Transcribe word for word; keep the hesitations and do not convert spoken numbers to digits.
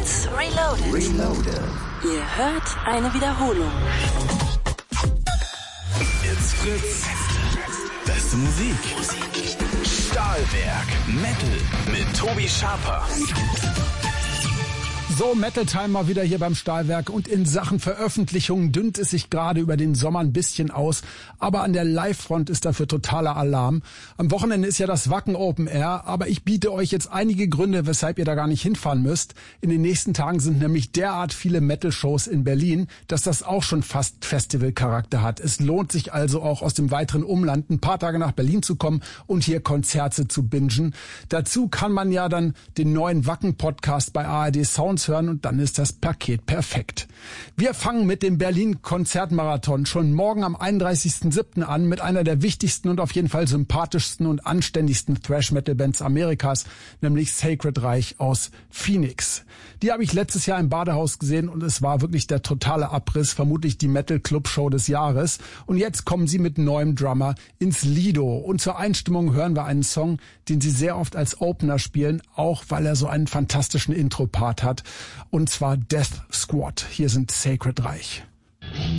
Hits Reloaded. Reloaded. Ihr hört eine Wiederholung. It's Fritz. Beste Musik. Stahlwerk. Metal mit Tobi Schaper. So, Metal Time mal wieder hier beim Stahlwerk und in Sachen Veröffentlichungen dünnt es sich gerade über den Sommer ein bisschen aus, aber an der Live-Front ist dafür totaler Alarm. Am Wochenende ist ja das Wacken Open Air, aber ich biete euch jetzt einige Gründe, weshalb ihr da gar nicht hinfahren müsst. In den nächsten Tagen sind nämlich derart viele Metal-Shows in Berlin, dass das auch schon fast Festival-Charakter hat. Es lohnt sich also auch aus dem weiteren Umland ein paar Tage nach Berlin zu kommen und hier Konzerte zu bingen. Dazu kann man ja dann den neuen Wacken-Podcast bei A R D Sounds hören und dann ist das Paket perfekt. Wir fangen mit dem Berlin-Konzertmarathon schon morgen am einunddreißigsten siebten an mit einer der wichtigsten und auf jeden Fall sympathischsten und anständigsten Thrash-Metal-Bands Amerikas, nämlich Sacred Reich aus Phoenix. Die habe ich letztes Jahr im Badehaus gesehen und es war wirklich der totale Abriss, vermutlich die Metal-Club-Show des Jahres. Und jetzt kommen sie mit neuem Drummer ins Lido. Und zur Einstimmung hören wir einen Song, den sie sehr oft als Opener spielen, auch weil er so einen fantastischen Intro-Part hat. Und zwar Death Squad. Hier sind Sacred Reich.